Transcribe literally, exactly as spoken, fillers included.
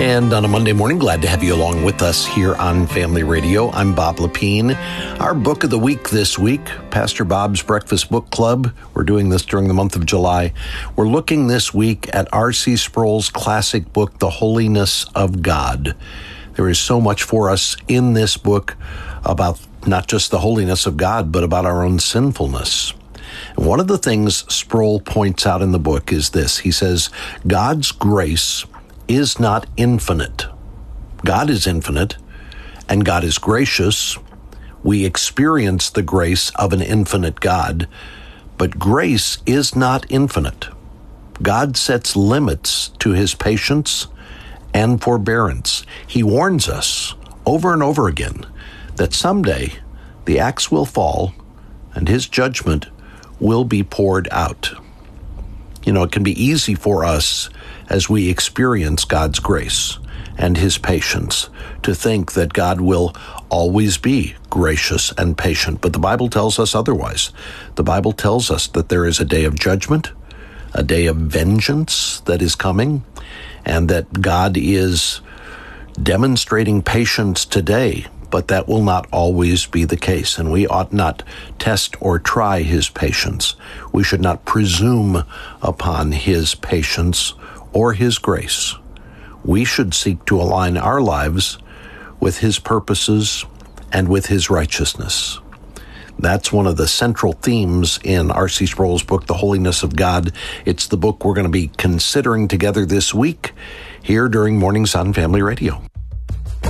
And on a Monday morning, glad to have you along with us here on Family Radio. I'm Bob Lepine. Our book of the week this week, Pastor Bob's Breakfast Book Club. We're doing this during the month of July. We're looking this week at R C Sproul's classic book, The Holiness of God. There is so much for us in this book about not just the holiness of God, but about our own sinfulness. And one of the things Sproul points out in the book is this. He says, God's grace is not infinite. God is infinite, and God is gracious. We experience the grace of an infinite God, but grace is not infinite. God sets limits to his patience and forbearance. He warns us over and over again that someday the axe will fall and his judgment will be poured out. You know, it can be easy for us as we experience God's grace and his patience to think that God will always be gracious and patient. But the Bible tells us otherwise. The Bible tells us that there is a day of judgment, a day of vengeance that is coming, and that God is demonstrating patience today, but that will not always be the case, and we ought not test or try his patience. We should not presume upon his patience or his grace. We should seek to align our lives with his purposes and with his righteousness. That's one of the central themes in R C Sproul's book, The Holiness of God. It's the book we're going to be considering together this week here during Mornings on Family Radio.